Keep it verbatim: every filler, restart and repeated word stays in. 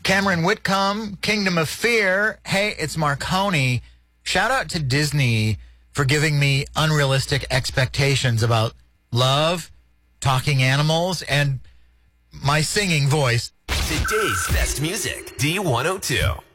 Cameron Whitcomb, Kingdom of Fear. Hey, it's Marconi. Shout out to Disney for giving me unrealistic expectations about love, talking animals, and my singing voice. Today's best music, D one oh two.